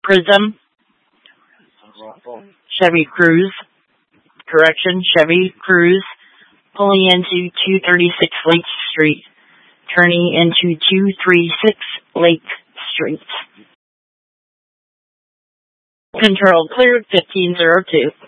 Prism, Chevy Cruze, Chevy Cruze, pulling into 236 Lake Street, turning into 236 Lake Street. Control cleared 1502.